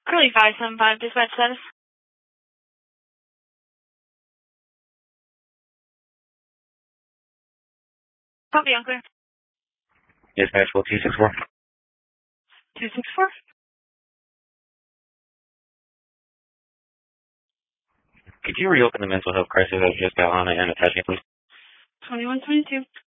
Curly 575, dispatch status. Copy, unclear. Dispatch, what 264? 264? Could you reopen the mental health crisis I just got on it and attach it, please? 2122.